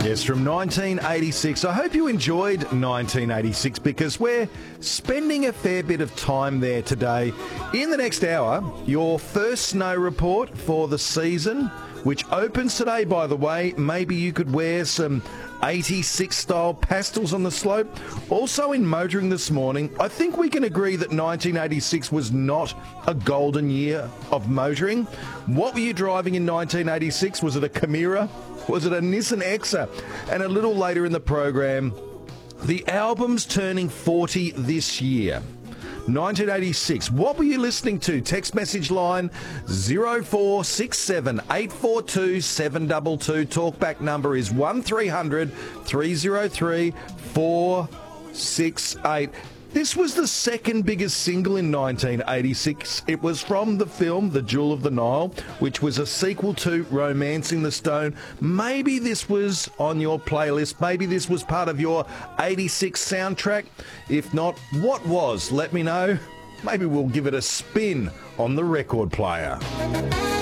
Yes, from 1986. I hope you enjoyed 1986 because we're spending a fair bit of time there today. In the next hour, your first snow report for the season, which opens today, by the way. Maybe you could wear some 86 style pastels on the slope. Also in motoring this morning, I think we can agree that 1986 was not a golden year of motoring. What were you driving in 1986? Was it a Chimera? Was it a Nissan Exa? And a little later in the program, the album's turning 40 this year. 1986. What were you listening to? Text message line 0467 842 722. Talkback number is 1300 303 468. This was the second biggest single in 1986. It was from the film The Jewel of the Nile, which was a sequel to Romancing the Stone. Maybe this was on your playlist. Maybe this was part of your 86 soundtrack. If not, what was? Let me know. Maybe we'll give it a spin on the record player.